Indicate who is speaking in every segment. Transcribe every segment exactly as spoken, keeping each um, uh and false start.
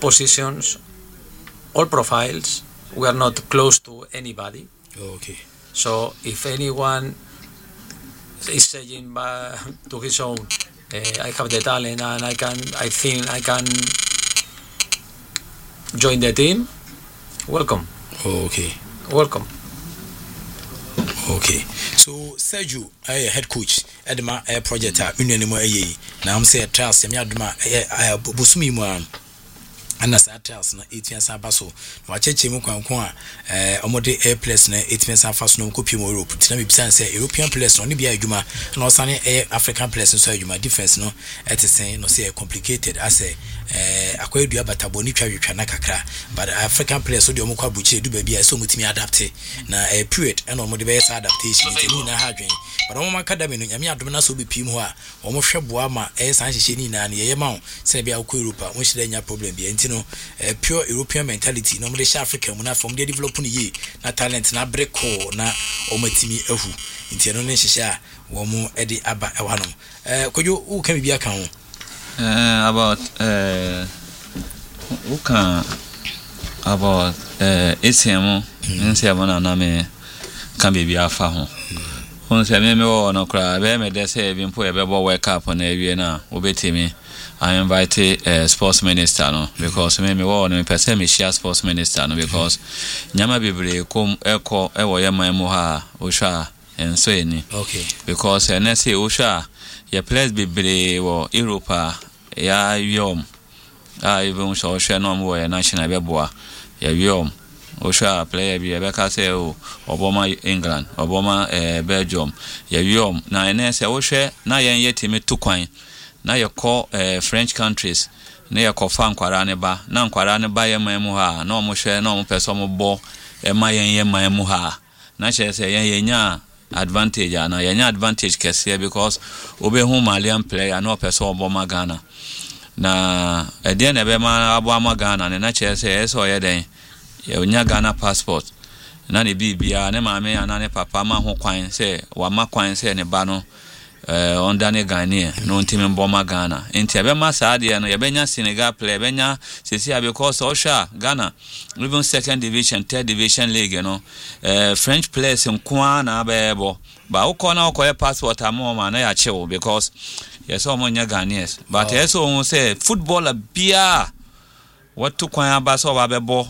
Speaker 1: positions, all profiles. We are not close to anybody.
Speaker 2: Okay.
Speaker 1: So if anyone is saying uh, to his own, uh, I have the talent and I can, I think I can join the team, welcome.
Speaker 2: Okay.
Speaker 1: Welcome.
Speaker 2: Okay. So Sergio, I head coach at my air project at Union Moye. Now I'm saying trust me aduma I busumi mu an. And as trials na eighteen sabaso na wacheche mu kwankon a eh omode air place na eighteen sabaso no kopi mu Europe tina me bisan say European place no bia adwuma na osane air African place so adwuma difference no etisen no say complicated as eh akwadua bataboni twawetwa na kakra but African place so de omukwa buchi edu ba bia so mutimi adapt na eh period and omode be say adaptation ni na hadwen but omo academy no nyame adom na so be pim ho a omo hweboa ma eh san hyehye ni na ne ye ma wo se bia akwa Europe a mo hyede nya problem bia enti no uh, pure European mentality no more Africa mu na from dey develop no ye na talent na breko na omatimi ahu nti no ne hyehya wo mu e de aba e hano eh kojo u kan bibia kan ho
Speaker 3: eh about eh u kan about eh esemo nsemo na na me kan bibia fa ho on se me me wo no kra be me de se bi mpo e be bo wake up na ewie na obetimi I invited a uh, sports minister no because me me wo no person me share sports minister no because nyama bebre kom eko e wo yema mu ha o hwa enso eni
Speaker 2: okay
Speaker 3: because uh, na say o hwa ya place bebre wo Europa ya yom ah even so hwa no mo ya national beboa ya yom o hwa player bi e be ka say o oboma England oboma eh, Belgium ya yom na ene say o hwa na yen yetimi tukwan na yeko eh, French countries na yeko fa nkwara ne ba na nkwara ne ba yema mu ha na omo hwe na omo peso mo bo e ma yen yema mu ha na che se yen yenya advantage ana yenya advantage kese because obehu Malian player na peso obo magana na e de na be ma abo magana ne na che se e so ye den ye onya Ghana passport na ne bibia ne maame ana ne papa ma ho kwan se wa ma kwan se ne ba no eh uh, ondane Ghana no ntimi mboma Ghana enti abe ma saade no yebenya Senegal play benya sesi because osha Ghana even second division third division league you know uh, French players nko na abebo ba ukona ukoye passport amoma na ya chewo because yes omonya Ghanaians but wow. Yes o say footballer bia watu kwa aba so babebo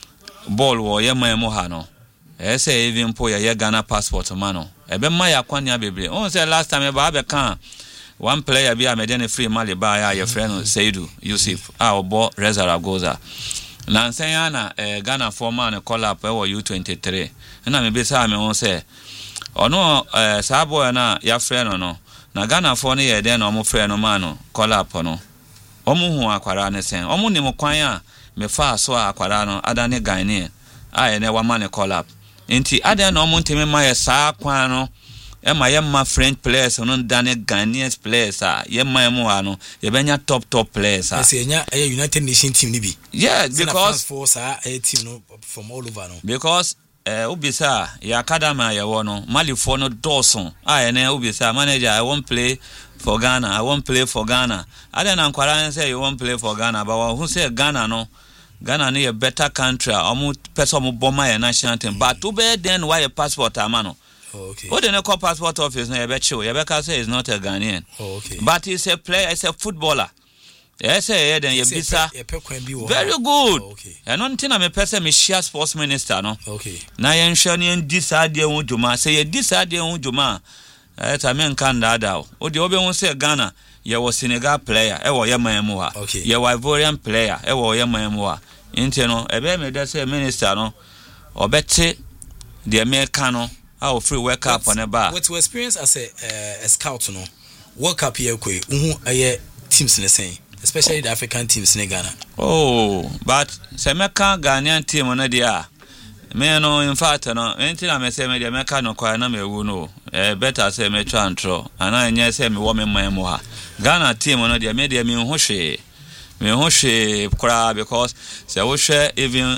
Speaker 3: ball wo yema emu ha no ese even po ya Ghana passport mano ebe ma ya kwanya bebre on say last time ba be kan one player bi amede free mali ba ya your friend Seidu Yusuf ah obo Zaragoza na nsen na eh, Ghana former call up e wo U twenty-three na me be say me on say ono eh, sabo na ya friend no na Ghana for no ye den no mo friend no man no call up no omo hu akwara ne sen omo ni mo kwan a me fa so akwara no adane Ghanaian a ene wa man call up enti ade na omo nteme ma ye saa kwan no e ma ye ma French players no dane Ghanaian players a ye ma emu ha no ye benya top top players a
Speaker 2: yes enya e United Nations team ni bi
Speaker 3: yes because
Speaker 2: for sa a team no from all over no
Speaker 3: because eh ubisa ya academy ya wono Mali for no Dawson a ene ubisa manager I won't play for Ghana I won't play for Ghana ade na nkwara say you won't play for Ghana but who say Ghana no Ghana no a better country omo person mo bomma your national team but to be then why a passport amano
Speaker 2: oh, okay
Speaker 3: what the call passport office no you bet you you bet say is not a Ghanaian
Speaker 2: oh, okay
Speaker 3: but he's a player he's a footballer yes say then you bisa very good
Speaker 2: oh, okay
Speaker 3: and on thing am person me share sports minister no
Speaker 2: okay
Speaker 3: na yen hwe ne disade hu djuma say ye disade hu djuma eh ta men kan dada o de obe hu say Ghana ye was Senegal player e wo ye man mu ha
Speaker 2: okay
Speaker 3: ye Ivorian player e wo ye man mu ha inte no ebe me de say minister no obete de America no how free wake up on a bar
Speaker 2: what to experience as a uh, a scout no World Cup here kwe hu aye teams ne say especially the African teams in Ghana
Speaker 3: oh but say meka Ghanaian team no dia me no in fact no enti na me say me de meka no kwa na me wu no eh better say me twa antro ana nya say me wo me man mu ha Ghana team no dia me de me hu hwe me hu hwe kura because say wo hwe even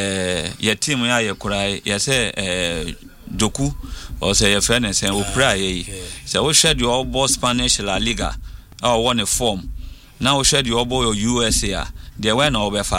Speaker 3: eh your team ya ye kura ye say eh Doku or say your friend and say we pray say wo hwe the all Spanish La Liga or one form now we hwe the all U S A there were no be